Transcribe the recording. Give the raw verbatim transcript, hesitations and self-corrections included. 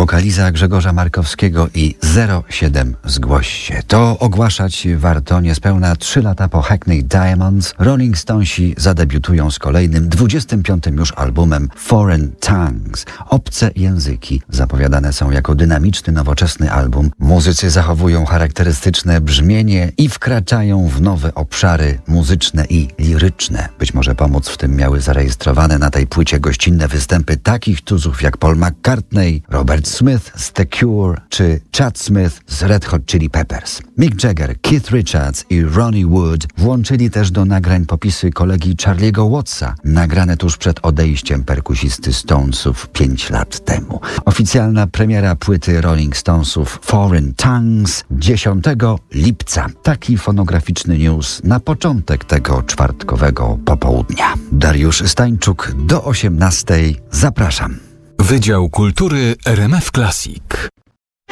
wokaliza Grzegorza Markowskiego i zero siedem zgłoś się. To ogłaszać warto niespełna trzy lata po Hackney Diamonds. Rolling Stonesi zadebiutują z kolejnym, dwudziestym piątym już albumem Foreign Tongues. Obce języki zapowiadane są jako dynamiczny, nowoczesny album. Muzycy zachowują charakterystyczne brzmienie i wkraczają w nowe obszary muzyczne i liryczne. Być może pomóc w tym miały zarejestrowane na tej płycie gościnne występy takich tuzów jak Paul McCartney, Robert Smith z The Cure czy Chad Smith z Red Hot Chili Peppers. Mick Jagger, Keith Richards i Ronnie Wood włączyli też do nagrań popisy kolegi Charlie'ego Wattsa, nagrane tuż przed odejściem perkusisty Stonesów pięć lat temu. Oficjalna premiera płyty Rolling Stonesów Foreign Tongues dziesiątego lipca. Taki fonograficzny news na początek tego czwartkowego popołudnia. Dariusz Stańczuk do osiemnastej. Zapraszam. Wydział Kultury R M F Classic.